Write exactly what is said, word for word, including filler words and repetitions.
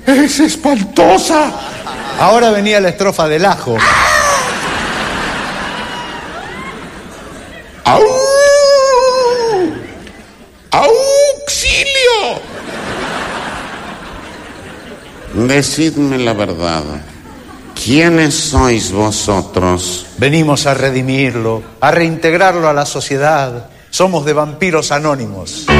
¡Es espantosa! Ahora venía la estrofa del ajo. ¡Au! ¡Auxilio! Decidme la verdad. ¿Quiénes sois vosotros? Venimos a redimirlo, a reintegrarlo a la sociedad. Somos de vampiros anónimos.